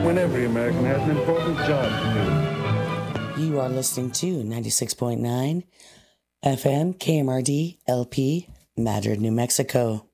when every American has an important job to do. You are listening to 96.9 FM KMRD LP, Madrid, New Mexico.